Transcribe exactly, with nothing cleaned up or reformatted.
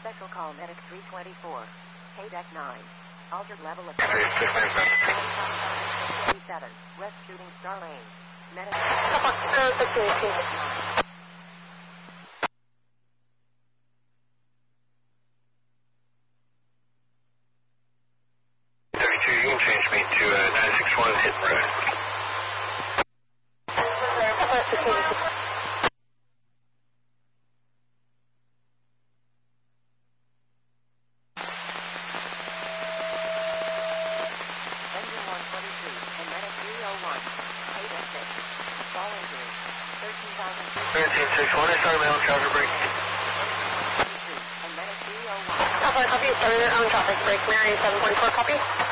Special call medic three twenty-four. K-Deck nine. Altered level of... eighty-seven. West Shooting Star Lane. Medic... thirty-two, you can change me to uh, nine six one hit and run. thirteen six one, I started my own traffic break. Alpha, copy, started on traffic break, Mary seven point four, copy.